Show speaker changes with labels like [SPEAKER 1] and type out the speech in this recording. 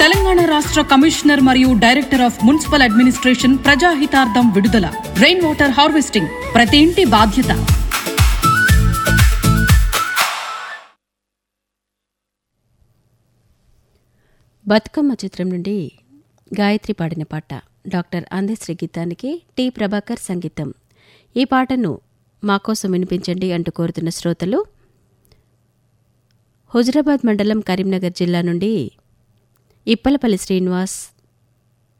[SPEAKER 1] తెలంగాణ రాష్ట్ర కమిషనర్ మరియు director of municipal administration ప్రజాహితార్థం విడుదల. రెయిన్ వాటర్ హార్వెస్టింగ్ ప్రతి ఇంటి బాధ్యత.
[SPEAKER 2] బతుకమ్మ చిత్రం నుండి గాయత్రి పాడిన పాట. డాక్టర్ అందశ్రీ గీతానికి టి ప్రభాకర్ సంగీతం. ఈ పాటను మాకోసం వినిపించండి అంటూ కోరుతున్న శ్రోతలు హుజరాబాద్ మండలం కరీంనగర్ జిల్లా నుండి ఇప్పలపల్లి శ్రీనివాస్,